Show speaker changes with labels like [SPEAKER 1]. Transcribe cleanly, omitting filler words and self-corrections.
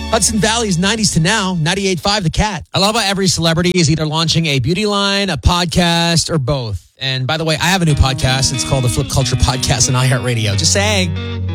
[SPEAKER 1] Hudson Valley's 90s to now, 98.5 The Cat. I love how every celebrity is either launching a beauty line, a podcast, or both. And by the way, I have a new podcast. It's called the Flip Culture Podcast on iHeartRadio. Just saying.